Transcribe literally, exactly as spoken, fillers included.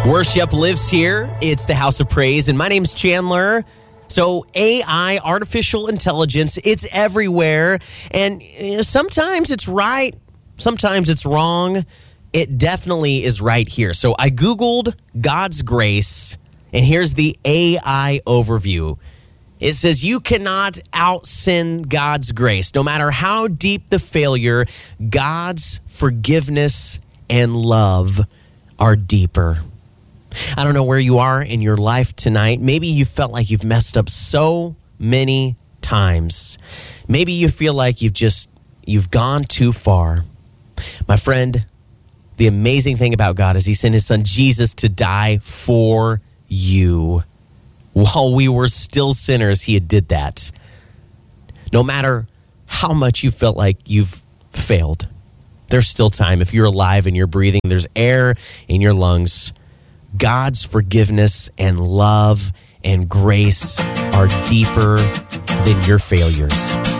Worship lives here. It's the House of Praise, and my name's Chandler. So A I, artificial intelligence, it's everywhere, and sometimes it's right, sometimes it's wrong. It definitely is right here. So I Googled God's grace, and here's the A I overview. It says you cannot out-sin God's grace. No matter how deep the failure, God's forgiveness and love are deeper. I don't know where you are in your life tonight. Maybe you felt like you've messed up so many times. Maybe you feel like you've just, you've gone too far. My friend, the amazing thing about God is he sent his son Jesus to die for you. While we were still sinners, he did that. No matter how much you felt like you've failed, there's still time. If you're alive and you're breathing, there's air in your lungs. God's forgiveness and love and grace are deeper than your failures.